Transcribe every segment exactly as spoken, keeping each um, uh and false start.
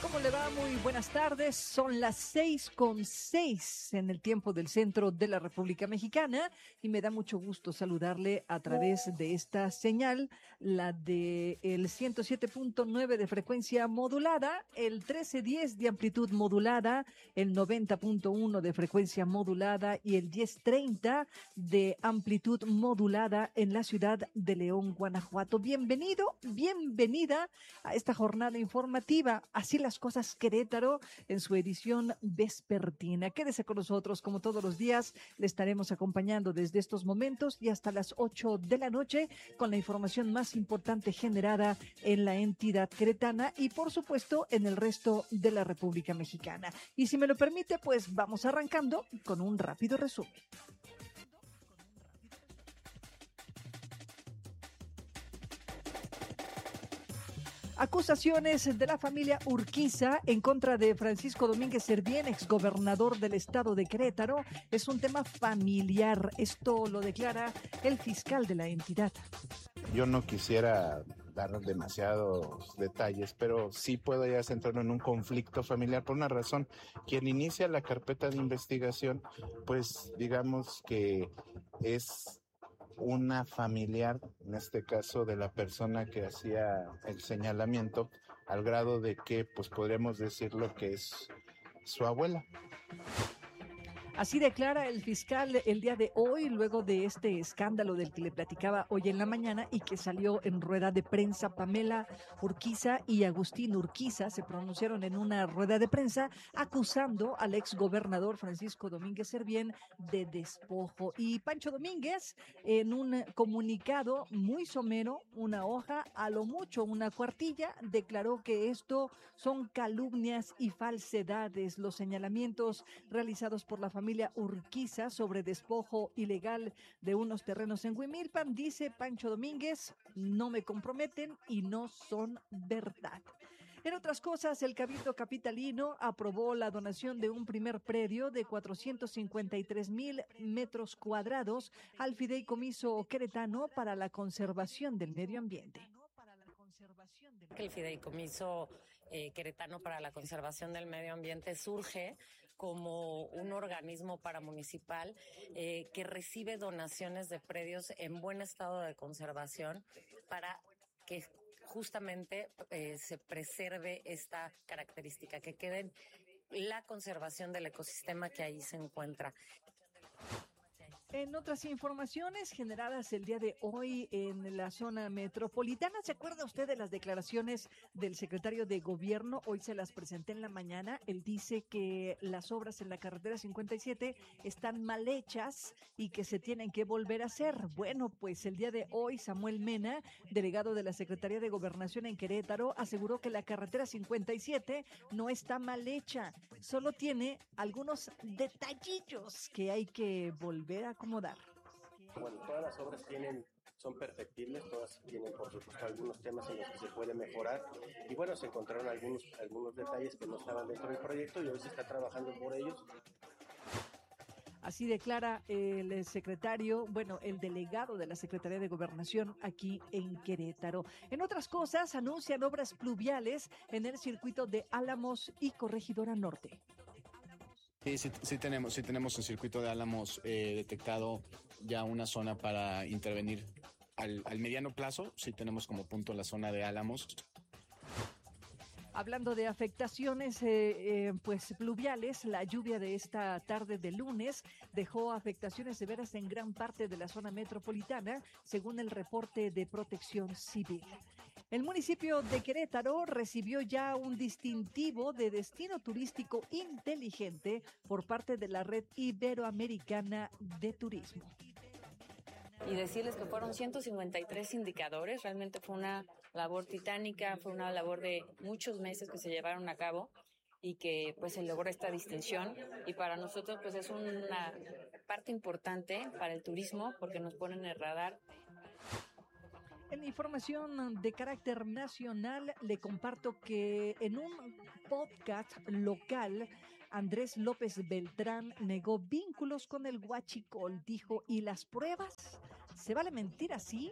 ¿Cómo le va? Muy buenas tardes. Son las seis con seis en el tiempo del centro de la República Mexicana y me da mucho gusto saludarle a través de esta señal, la de el ciento siete punto nueve de frecuencia modulada, el trece diez de amplitud modulada, el noventa punto uno de frecuencia modulada y el diez treinta de amplitud modulada en la ciudad de León, Guanajuato. Bienvenido, bienvenida a esta jornada informativa. Así las cosas, Querétaro, en su edición vespertina. Quédese con nosotros, como todos los días, le estaremos acompañando desde estos momentos y hasta las ocho de la noche con la información más importante generada en la entidad queretana y, por supuesto, en el resto de la República Mexicana. Y si me lo permite, pues vamos arrancando con un rápido resumen. Acusaciones de la familia Urquiza en contra de Francisco Domínguez Servién, exgobernador del estado de Querétaro, es un tema familiar. Esto lo declara el fiscal de la entidad. Yo no quisiera dar demasiados detalles, pero sí puedo ya centrarme en un conflicto familiar por una razón. Quien inicia la carpeta de investigación, pues digamos que es una familiar, en este caso de la persona que hacía el señalamiento, al grado de que pues podríamos decir lo que es su abuela. Así declara el fiscal el día de hoy, luego de este escándalo del que le platicaba hoy en la mañana y que salió en rueda de prensa. Pamela Urquiza y Agustín Urquiza se pronunciaron en una rueda de prensa acusando al exgobernador Francisco Domínguez Servién de despojo. Y Pancho Domínguez, en un comunicado muy somero, una hoja, a lo mucho una cuartilla, declaró que esto son calumnias y falsedades. Los señalamientos realizados por la familia familia Urquiza sobre despojo ilegal de unos terrenos en Huimilpan, dice Pancho Domínguez, no me comprometen y no son verdad. En otras cosas, el Cabildo Capitalino aprobó la donación de un primer predio de cuatrocientos cincuenta y tres mil metros cuadrados al Fideicomiso Queretano para la conservación del medio ambiente. El Fideicomiso eh, Queretano para la Conservación del Medio Ambiente surge como un organismo paramunicipal eh, que recibe donaciones de predios en buen estado de conservación para que justamente eh, se preserve esta característica, que quede la conservación del ecosistema que ahí se encuentra. En otras informaciones generadas el día de hoy en la zona metropolitana, ¿se acuerda usted de las declaraciones del secretario de Gobierno? Hoy se las presenté en la mañana. Él dice que las obras en la carretera cincuenta y siete están mal hechas y que se tienen que volver a hacer. Bueno, pues el día de hoy Samuel Mena, delegado de la Secretaría de Gobernación en Querétaro, aseguró que la carretera cincuenta y siete no está mal hecha, solo tiene algunos detallillos que hay que volver a acomodar. Bueno, todas las obras tienen, son perfectibles, todas tienen por supuesto algunos temas en los que se puede mejorar y bueno, se encontraron algunos, algunos detalles que no estaban dentro del proyecto y hoy se está trabajando por ellos. Así declara el secretario, bueno, el delegado de la Secretaría de Gobernación aquí en Querétaro. En otras cosas, anuncian obras pluviales en el circuito de Álamos y Corregidora Norte. Sí, sí, sí tenemos, sí tenemos en circuito de Álamos eh, detectado ya una zona para intervenir al, al mediano plazo. Sí tenemos como punto la zona de Álamos. Hablando de afectaciones eh, eh, pues pluviales, la lluvia de esta tarde de lunes dejó afectaciones severas en gran parte de la zona metropolitana, según el reporte de Protección Civil. El municipio de Querétaro recibió ya un distintivo de destino turístico inteligente por parte de la Red Iberoamericana de Turismo. Y decirles que fueron ciento cincuenta y tres indicadores, realmente fue una labor titánica, fue una labor de muchos meses que se llevaron a cabo y que pues se logró esta distinción y para nosotros pues es una parte importante para el turismo porque nos ponen en el radar. En información de carácter nacional, le comparto que en un podcast local, Andrés López Beltrán negó vínculos con el huachicol. Dijo, ¿y las pruebas? ¿Se vale mentir así?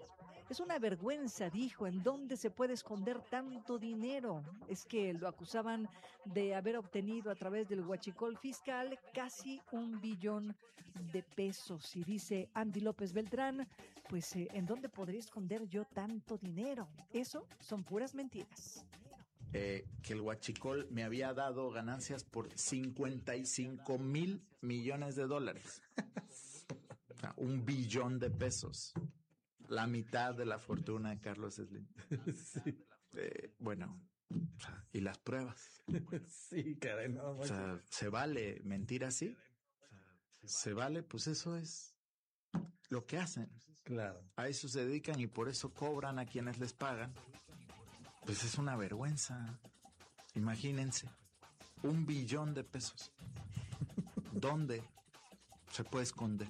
Es una vergüenza, dijo, ¿en dónde se puede esconder tanto dinero? Es que lo acusaban de haber obtenido a través del huachicol fiscal casi un billón de pesos. Y dice Andy López Beltrán, pues eh, ¿en dónde podría esconder yo tanto dinero? Eso son puras mentiras. Eh, que el huachicol me había dado ganancias por cincuenta y cinco mil millones de dólares. O sea, un billón de pesos. La mitad de la fortuna de Carlos Slim. Sí. Eh, bueno, o sea, ¿y las pruebas? Sí, caray, no. O sea, ¿se vale mentir así? ¿Se vale? Pues eso es lo que hacen. Claro. A eso se dedican y por eso cobran a quienes les pagan. Pues es una vergüenza. Imagínense, un billón de pesos. ¿Dónde se puede esconder?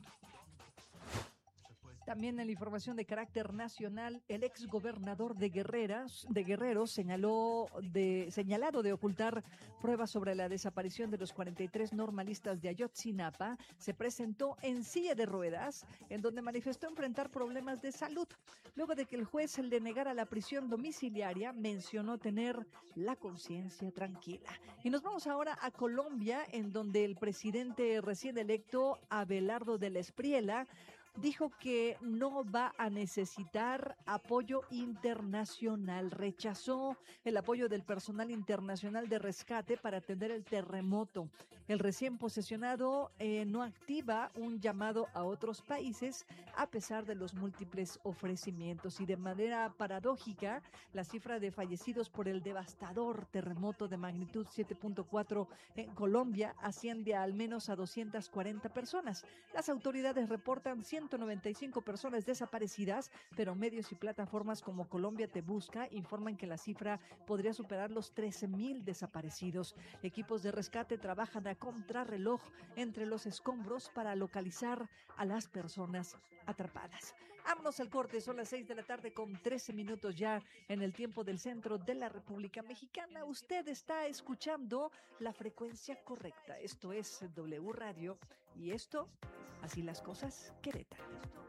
También en la información de carácter nacional, el exgobernador de Guerreras, de Guerrero señaló de, señalado de ocultar pruebas sobre la desaparición de los cuarenta y tres normalistas de Ayotzinapa, se presentó en silla de ruedas, en donde manifestó enfrentar problemas de salud. Luego de que el juez le negara la prisión domiciliaria, mencionó tener la conciencia tranquila. Y nos vamos ahora a Colombia, en donde el presidente recién electo, Abelardo de la Espriella, dijo que no va a necesitar apoyo internacional. Rechazó el apoyo del personal internacional de rescate para atender el terremoto. El recién posesionado eh, no activa un llamado a otros países a pesar de los múltiples ofrecimientos. Y de manera paradójica, la cifra de fallecidos por el devastador terremoto de magnitud siete punto cuatro en Colombia asciende a al menos a doscientas cuarenta personas. Las autoridades reportan ciento noventa y cinco personas desaparecidas, pero medios y plataformas como Colombia Te Busca informan que la cifra podría superar los trece mil desaparecidos. Equipos de rescate trabajan a contrarreloj entre los escombros para localizar a las personas atrapadas. Vámonos al corte, son las seis de la tarde con trece minutos ya en el tiempo del centro de la República Mexicana. Usted está escuchando la frecuencia correcta. Esto es W Radio y esto, así las cosas, Querétaro.